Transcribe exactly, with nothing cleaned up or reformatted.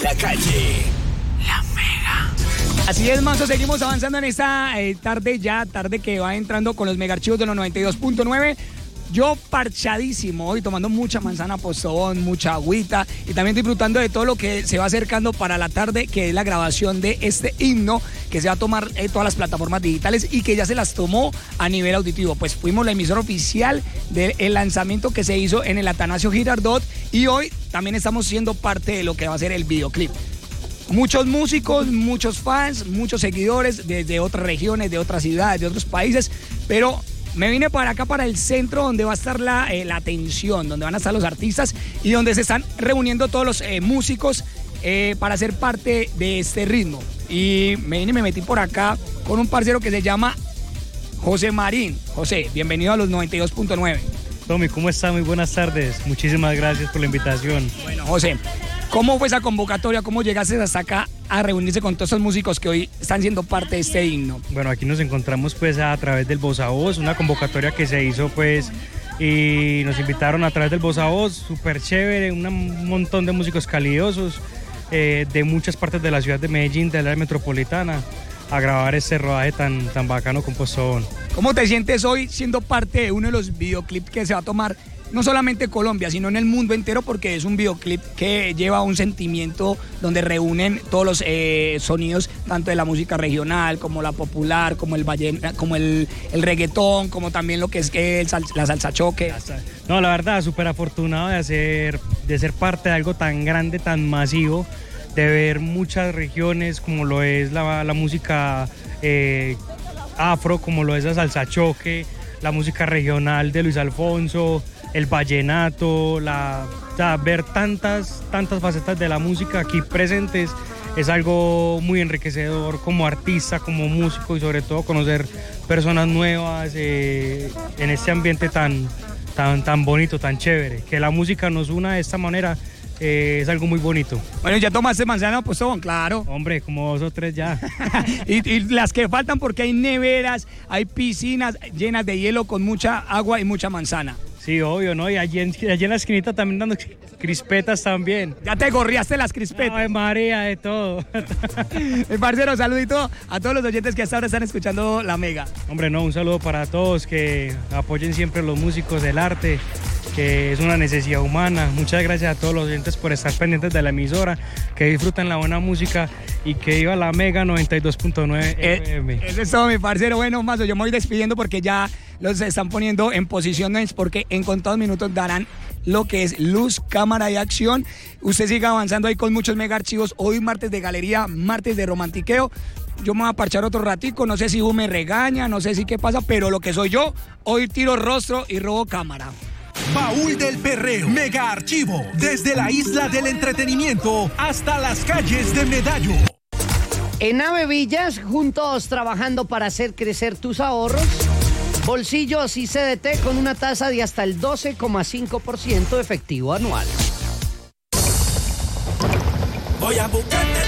la calle. La Mega. Así es, Manso, seguimos avanzando en esta eh, tarde ya, tarde que va entrando con los megarchivos de los noventa y dos punto nueve. Yo parchadísimo hoy, tomando mucha manzana postobón, mucha agüita y también disfrutando de todo lo que se va acercando para la tarde, que es la grabación de este himno que se va a tomar en todas las plataformas digitales y que ya se las tomó a nivel auditivo. Pues fuimos la emisora oficial del lanzamiento que se hizo en el Atanasio Girardot y hoy también estamos siendo parte de lo que va a ser el videoclip. Muchos músicos, muchos fans, muchos seguidores desde otras regiones, de otras ciudades, de otros países, pero me vine para acá, para el centro, donde va a estar la, eh, la atención, donde van a estar los artistas y donde se están reuniendo todos los eh, músicos eh, para ser parte de este ritmo. Y me vine y me metí por acá con un parcero que se llama José Marín. José, bienvenido a los noventa y dos punto nueve. Tommy, ¿cómo está? Muy buenas tardes. Muchísimas gracias por la invitación. Bueno, José, ¿cómo fue esa convocatoria? ¿Cómo llegaste hasta acá a reunirse con todos esos músicos que hoy están siendo parte de este himno? Bueno, aquí nos encontramos pues a través del Voz a Voz, una convocatoria que se hizo pues y nos invitaron a través del Voz a Voz, súper chévere, una, un montón de músicos calidosos eh, de muchas partes de la ciudad de Medellín, de la área metropolitana, a grabar este rodaje tan, tan bacano con Postobón. ¿Cómo te sientes hoy siendo parte de uno de los videoclips que se va a tomar no solamente en Colombia, sino en el mundo entero, porque es un videoclip que lleva un sentimiento donde reúnen todos los eh, sonidos, tanto de la música regional, como la popular, como el ballen, como el, el reggaetón, como también lo que es que el sal, la salsa choque? No, la verdad, súper afortunado de, hacer, de ser parte de algo tan grande, tan masivo, de ver muchas regiones, como lo es la, la música eh, afro, como lo es la salsa choque, la música regional de Luis Alfonso, el vallenato, la, o sea, ver tantas, tantas facetas de la música aquí presentes es algo muy enriquecedor como artista, como músico y sobre todo conocer personas nuevas eh, en este ambiente tan, tan, tan bonito, tan chévere. Que la música nos una de esta manera eh, es algo muy bonito. Bueno, ¿ya tomaste manzana postobón? Claro. Hombre, como dos o tres ya. y, y las que faltan, porque hay neveras, hay piscinas llenas de hielo con mucha agua y mucha manzana. Sí, obvio, ¿no? Y allí en, allí en la esquinita también dando crispetas también. Ya te gorriaste las crispetas. Ay, María, de todo. Mi parcero, saludito a todos los oyentes que hasta ahora están escuchando La Mega. Hombre, no, un saludo para todos, que apoyen siempre los músicos del arte, que es una necesidad humana. Muchas gracias a todos los oyentes por estar pendientes de la emisora, que disfrutan la buena música y que viva La Mega noventa y dos punto nueve F M. Eh, eso es todo, mi parcero. Bueno, Mazo, yo me voy despidiendo porque ya los están poniendo en posiciones, porque en contados minutos darán lo que es luz, cámara y acción. Usted siga avanzando ahí con muchos mega archivos. Hoy martes de galería, martes de romantiqueo. Yo me voy a parchar otro ratico, no sé si me regaña, no sé si qué pasa, pero lo que soy yo, hoy tiro rostro y robo cámara. Baúl del Perreo, mega archivo, desde la isla del entretenimiento hasta las calles de Medallo. En Ave Villas, juntos trabajando para hacer crecer tus ahorros. Bolsillos y C D T con una tasa de hasta el doce coma cinco por ciento efectivo anual. Voy a buscarte.